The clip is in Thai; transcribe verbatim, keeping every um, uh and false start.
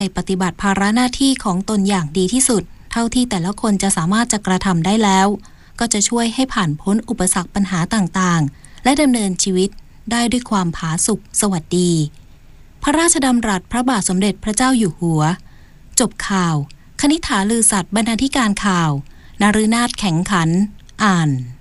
ปฏิบัติภาระหน้าที่ของตนอย่างดีที่สุดเท่าที่แต่ละคนจะสามารถจะกระทำได้แล้วก็จะช่วยให้ผ่านพ้นอุปสรรคปัญหาต่างๆและดำเนินชีวิตได้ด้วยความผาสุกสวัสดีพระราชดำรัสพระบาทสมเด็จพระเจ้าอยู่หัวจบข่าวคณิษฐาลือสัตย์บรรณาธิการข่าวนฤนาถแข็งขันอ่าน